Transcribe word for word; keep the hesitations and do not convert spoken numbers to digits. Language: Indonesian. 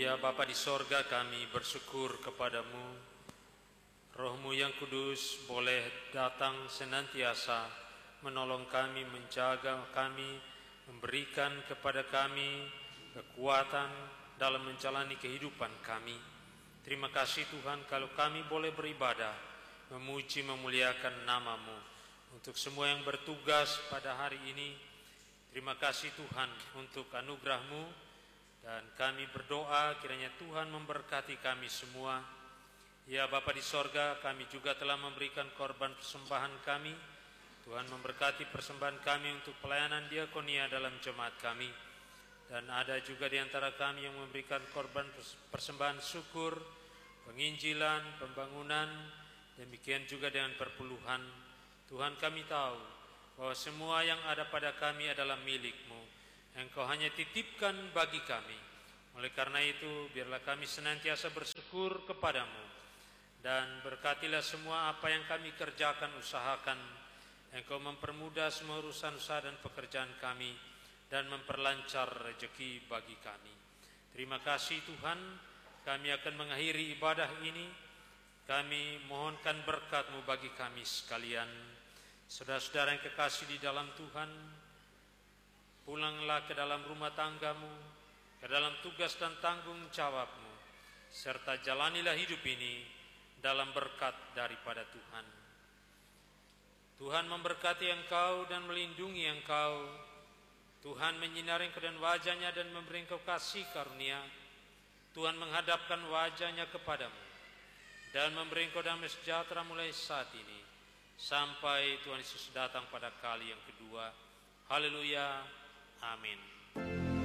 Ya Bapa di sorga, kami bersyukur kepadamu. Roh-Mu yang kudus boleh datang senantiasa menolong kami, menjaga kami, memberikan kepada kami kekuatan dalam menjalani kehidupan kami. Terima kasih Tuhan kalau kami boleh beribadah, memuji, memuliakan nama-Mu. Untuk semua yang bertugas pada hari ini, terima kasih Tuhan untuk anugerah-Mu, dan kami berdoa kiranya Tuhan memberkati kami semua. Ya Bapa di sorga, kami juga telah memberikan korban persembahan kami. Tuhan memberkati persembahan kami untuk pelayanan diakonia dalam jemaat kami. Dan ada juga di antara kami yang memberikan korban persembahan syukur, penginjilan, pembangunan, demikian juga dengan perpuluhan. Tuhan, kami tahu bahwa semua yang ada pada kami adalah milik-Mu. Engkau hanya titipkan bagi kami. Oleh karena itu, biarlah kami senantiasa bersyukur kepadamu. Dan berkatilah semua apa yang kami kerjakan, usahakan. Engkau mempermudah semua urusan usaha dan pekerjaan kami, dan memperlancar rezeki bagi kami. Terima kasih Tuhan, kami akan mengakhiri ibadah ini. Kami mohonkan berkat-Mu bagi kami sekalian. Saudara-saudara yang kekasih di dalam Tuhan, pulanglah ke dalam rumah tanggamu, ke dalam tugas dan tanggung jawabmu, serta jalanilah hidup ini dalam berkat daripada Tuhan. Tuhan memberkati engkau dan melindungi engkau. Tuhan menyinari engkau dan wajah-Nya dan memberi engkau kasih karunia. Tuhan menghadapkan wajah-Nya kepadamu dan memberi engkau damai sejahtera mulai saat ini sampai Tuhan Yesus datang pada kali yang kedua. Haleluya. Amin.